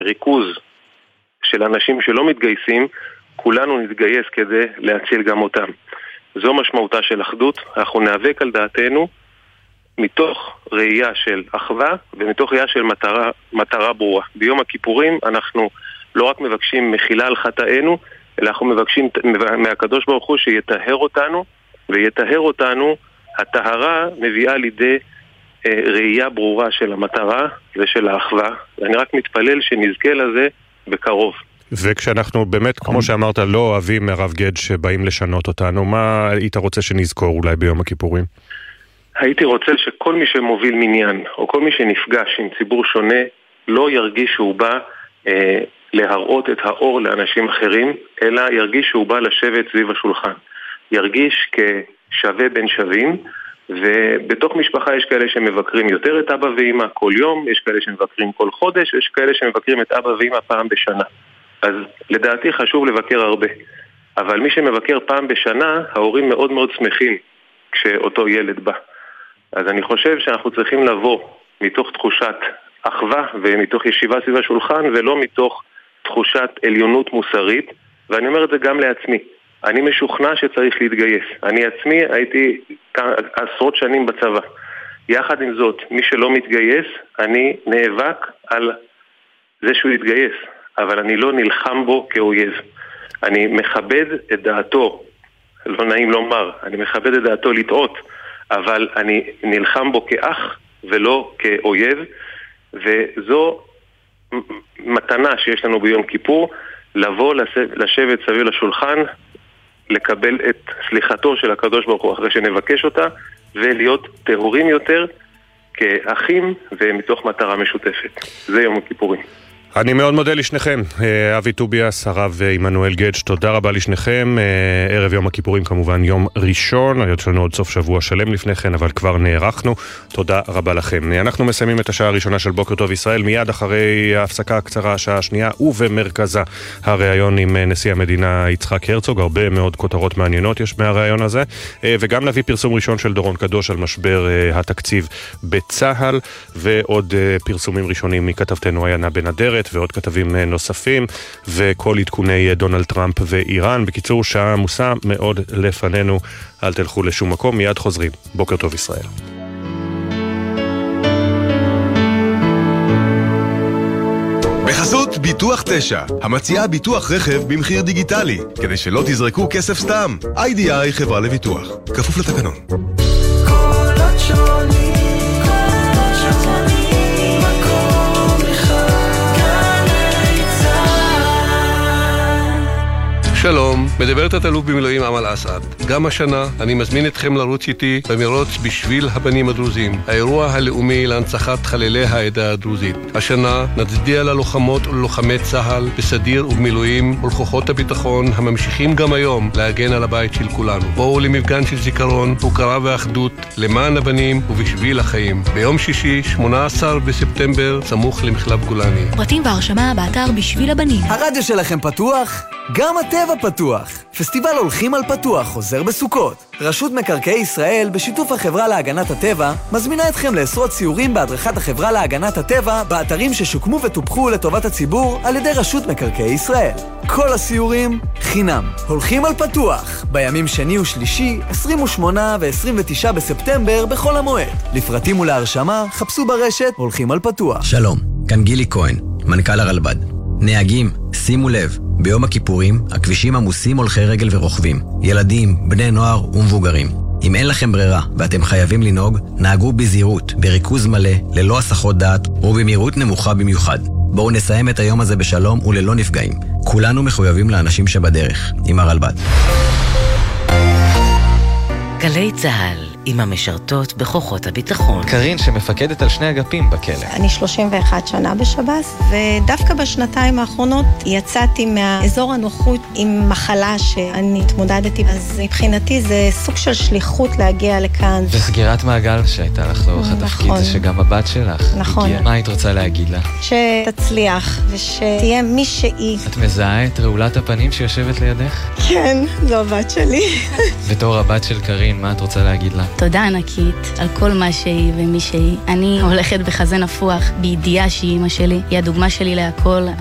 ריכוז של אנשים שלא מתגייסים, כולנו נתגייס כדי להציל גם אותם. זו משמעותה של אחדות. אנחנו נאבק על דעתנו מתוך ראייה של אחווה ומתוך ראייה של מטרה ברורה. ביום הכיפורים אנחנו לא רק מבקשים מחילה על חטאינו, אלא אנחנו מבקשים מהקדוש ברוך הוא שיטהר אותנו, ויטהר אותנו, הטהרה מביאה לידי ראייה ברורה של המטרה ושל האחווה, ואני רק מתפלל שנזכה לזה בקרוב. וכשאנחנו באמת, כמו שאמרת, לא אוהבים הרב גד שבאים לשנות אותנו, מה היית רוצה שנזכור אולי ביום הכיפורים? הייתי רוצה שכל מי שמוביל מניין, או כל מי שנפגש עם ציבור שונה, לא ירגיש שהוא בא להראות את האור לאנשים אחרים, אלא ירגיש שהוא בא לשבת סביב השולחן. ירגיש כשווה בין שווים, ובתוך משפחה יש כאלה שמבקרים יותר את אבא ואמא כל יום, יש כאלה שמבקרים כל חודש, יש כאלה שמבקרים את אבא ואמא פעם בשנה. אז לדעתי חשוב לבקר הרבה. אבל מי שמבקר פעם בשנה, ההורים מאוד מאוד שמחים כשאותו ילד בא. אז אני חושב שאנחנו צריכים לבוא מתוך תחושת אחווה ומתוך ישיבה סביב השולחן, ולא מתוך תחושת עליונות מוסרית, ואני אומר את זה גם לעצמי. אני משוכנע שצריך להתגייס. אני עצמי הייתי עשרות שנים בצבא. יחד עם זאת, מי שלא מתגייס, אני נאבק על זה שהוא יתגייס, אבל אני לא נלחם בו כאויב. אני מכבד את דעתו, לא נעים לומר, אני מכבד את דעתו לטעות, אבל אני נלחם בו כאח ולא כאויב, וזו מתנה שיש לנו ביום כיפור, לבוא לשבת סביב לשולחן, לקבל את סליחתו של הקדוש ברוך הוא אחרי שנבקש אותה, ולהיות טהורים יותר כאחים ומתוך מטרה משותפת. זה יום הכיפורים. אני מאוד מודה לשניכם, אבי טוביאס, הרב עמנואל גדש, תודה רבה לשניכם. ערב יום הכיפורים כמובן יום ראשון, יש לנו עוד סוף שבוע שלם לפני כן, אבל כבר נערכנו. תודה רבה לכם. אנחנו מסיימים את השעה הראשונה של בוקר טוב ישראל, מיד אחרי ההפסקה הקצרה, השעה השנייה, ובמרכזה הראיון עם נשיא המדינה יצחק הרצוג. הרבה מאוד כותרות מעניינות יש מהראיון הזה, וגם נביא פרסום ראשון של דורון קדוש על משבר התקציב בצהל, ועוד פרסומים ראשונים מכתבתנו עיינה בן הדרת, ועוד כתבים נוספים, וכל עדכוני דונלד טראמפ ואיראן. בקיצור, שעה עמוסה מאוד לפנינו, אל תלכו לשום מקום, מיד חוזרים. בוקר טוב ישראל. בחסות ביטוח 9, המציעה ביטוח רכב במחיר דיגיטלי, כדי שלא תזרקו כסף סתם. IDI חברה לביטוח, כפוף לתקנון. שלום, מדברת התלוף במילואים אמל אסעד. גם השנה אני מזמין אתכם לרוץ איתי במרוץ בשביל הבנים הדרוזים, האירוע הלאומי להנצחת חללי העדה הדרוזית. השנה נצדיע ללוחמות וללוחמי צה"ל בסדיר ובמילואים ולכוחות הביטחון הממשיכים גם היום להגן על הבית של כולנו. בואו למפגן של זיכרון, הוקרה ואחדות למען הבנים ובשביל החיים. ביום שישי, 18 בספטמבר, סמוך למחלף גולני. פרטים והרשמה באתר בשביל הבנים. הרדיו שלכם פתוח? גם הטבע פתוח. פסטיבל הולכים על פתוח חוזר בסוכות. רשות מקרקעי ישראל בשיתוף החברה להגנת הטבע מזמינה אתכם לעשרות סיורים בהדרכת החברה להגנת הטבע באתרים ששוקמו וטופחו לטובת הציבור על ידי רשות מקרקעי ישראל. כל הסיורים חינם. הולכים על פתוח בימים שני ושלישי 28 ו-29 בספטמבר בכל המועד. לפרטים ולהרשמה חפשו ברשת הולכים על פתוח. שלום, כאן גילי כהן, מנכ"ל הרלב"ד. נהגים, שימו לב, ביום הכיפורים הכבישים עמוסים הולכי רגל ורוכבים, ילדים, בני נוער ומבוגרים. אם אין לכם ברירה ואתם חייבים לנהוג, נהגו בזהירות, בריכוז מלא, ללא הסחות דעת ובמהירות נמוכה במיוחד. בואו נסיים את היום הזה בשלום וללא נפגעים. כולנו מחויבים לאנשים שבדרך, עם הרלב"ד. גלי צהל עם המשרתות בכוחות הביטחון. קרין שמפקדת על שני אגפים בכלא. אני 31 שנה בשב"ס, ודווקא בשנתיים האחרונות יצאתי מהאזור הנוחות עם מחלה שאני התמודדתי. אז מבחינתי זה סוג של שליחות להגיע לכאן. וסגירת מעגל שהייתה לך לאורך התפקיד, זה שגם הבת שלך נכון. מה היית רוצה להגיד לה? שתצליח ושתהיה מי שהיא. את מזהה את רעולת הפנים שיושבת לידך? כן, זו הבת שלי. בתור הבת של קרין, מה את רוצה להגיד לה? תודה ענקית על כל מה שהיא ומי שהיא. אני הולכת בחזה נפוח בידיעה שהיא אמא שלי, היא הדוגמה שלי להכל.